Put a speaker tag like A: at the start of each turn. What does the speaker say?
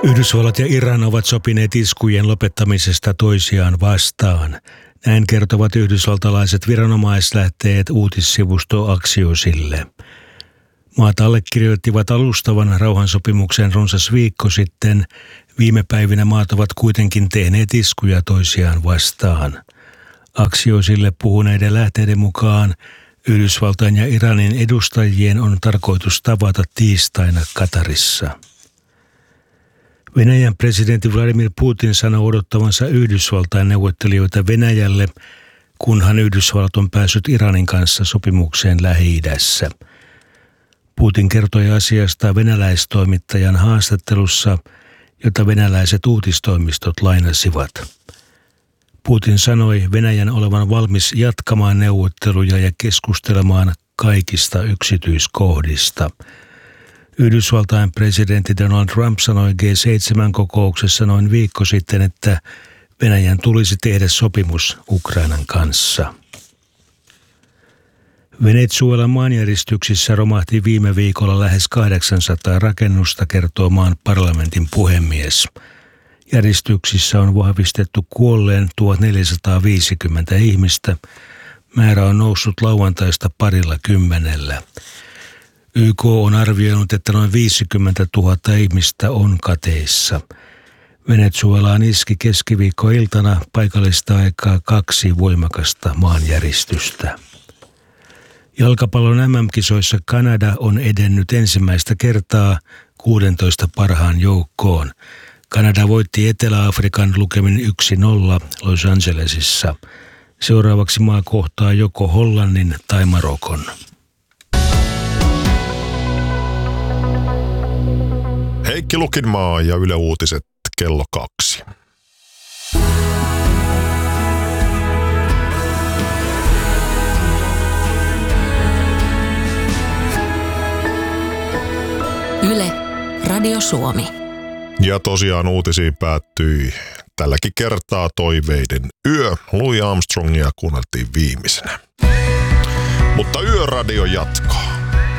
A: Yhdysvallat ja Iran ovat sopineet iskujen lopettamisesta toisiaan vastaan. Näin kertovat yhdysvaltalaiset viranomaislähteet uutissivusto Axiosille. Maat allekirjoittivat alustavan rauhansopimuksen runsas viikko sitten. Viime päivinä maat ovat kuitenkin tehneet iskuja toisiaan vastaan. Axiosille puhuneiden lähteiden mukaan Yhdysvaltain ja Iranin edustajien on tarkoitus tavata tiistaina Katarissa. Venäjän presidentti Vladimir Putin sanoi odottavansa Yhdysvaltain neuvottelijoita Venäjälle, kunhan Yhdysvallat on päässyt Iranin kanssa sopimukseen Lähi-idässä. Putin kertoi asiasta venäläistoimittajan haastattelussa, jota venäläiset uutistoimistot lainasivat. Putin sanoi Venäjän olevan valmis jatkamaan neuvotteluja ja keskustelemaan kaikista yksityiskohdista. Yhdysvaltain presidentti Donald Trump sanoi G7-kokouksessa noin viikko sitten, että Venäjän tulisi tehdä sopimus Ukrainan kanssa. Venezuelan maanjäristyksissä romahti viime viikolla lähes 800 rakennusta, kertoo maan parlamentin puhemies. Järjestyksissä on vahvistettu kuolleen 1450 ihmistä. Määrä on noussut lauantaista 20. YK on arvioinut, että noin 50 000 ihmistä on kateissa. Venezuelaan iski keskiviikkoiltana paikallista aikaa 2 voimakasta maanjäristystä. Jalkapallon MM-kisoissa Kanada on edennyt ensimmäistä kertaa 16 parhaan joukkoon. Kanada voitti Etelä-Afrikan lukemin 1-0 Los Angelesissa. Seuraavaksi maa kohtaa joko Hollannin tai Marokon.
B: Heikki Lukinmaa ja Yle Uutiset kello 2.
C: Yle, Radio Suomi.
B: Ja tosiaan uutisiin päättyi tälläkin kertaa toiveiden yö. Louis Armstrongia kuunneltiin viimeisenä. Mutta Yöradio jatkaa.